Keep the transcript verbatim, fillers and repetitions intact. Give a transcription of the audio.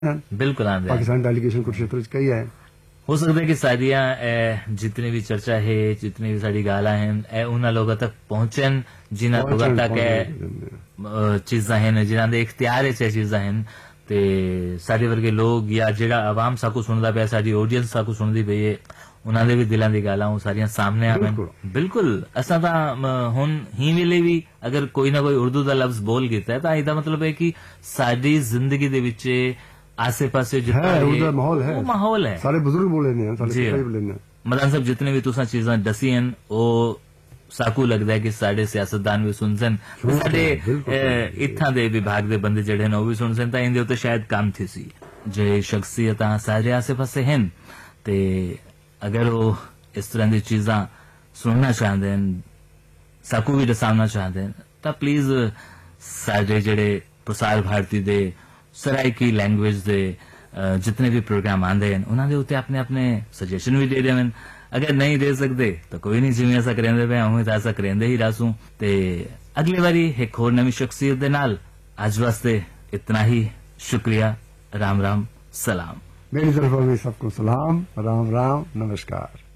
बिल्कुल आंदे पाकिस्तान डेलीगेशन कुरुक्षेत्र कई है। हो सकता है कि सारिया जितनी भी चर्चा है जितनी भी सारी गाला हैं उन्होंने लोगों तक पहुंचन जिन्होंने लोगों तक चीजा हैं जिन्होंने इख्तियार है चीजा हैं ते सारे वर्गे लोग या जेड़ा आवाम साकू सुनदा पिया साडी ऑडियंस साकू सुनदी पई है उन्होंने भी दिलों की गालां सारियां सामने आवन बिल्कुल असा हुन ही वेले भी अगर कोई ना कोई उर्दू का लफ्ज बोल कीता है तो इसका मतलब है कि साडी जिंदगी दे विच आसे पासे जितना माहौल है माहौल है सारे बुजुर्ग बोले ने सारे बोले ने मदान साहब जितने भी तुसा चीजा दसी हैं वो साकू लगता है कि साडे सियासतदान भी सुनसन साडे इत्थां दे विभाग दे बंदे जेड़े ने वो भी सुनसन तां इंदे उत्ते शायद काम थी सी जे शख्सियतां सारे आसे पासे हैं ते अगर वो इस तरह की चीजा सुनना चाहते हैं साकू भी दसाना चाहते हैं तो प्लीज साडे जेड़े प्रसार भारती दे सराइकी लैंग्वेज दे जितने भी प्रोग्राम आंदे हैं उन्होंने उत्ते अपने अपने सजेशन भी दे देवन अगर नहीं दे सकते तो कोई नहीं जिवें असा करेंदे पे हूं तो ऐसा करेंदे ही रासूं ते अगली बारी एक होर नवी शख्सियत दे नाल अज वास्ते इतना ही शुक्रिया राम राम सलाम मेरी तरफ भी सबको सलाम राम राम नमस्कार।